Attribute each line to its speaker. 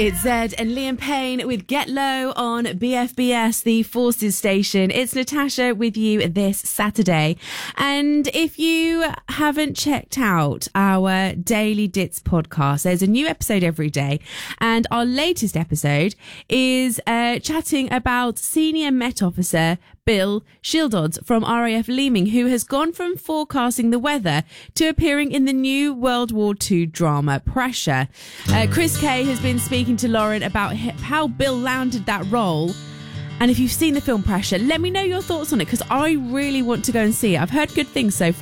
Speaker 1: It's Zed and Liam Payne with Get Low on BFBS, the Forces station. It's Natasha with you this Saturday. And if you haven't checked out our Daily Dits podcast, there's a new episode every day. And our latest episode is chatting about Senior Met Officer Bill Shildodds from RAF Leeming, who has gone from forecasting the weather to appearing in the new World War II drama Pressure. Chris Kay has been speaking to Lauren about how Bill landed that role. And if you've seen the film Pressure, let me know your thoughts on it, because I really want to go and see it. I've heard good things so far.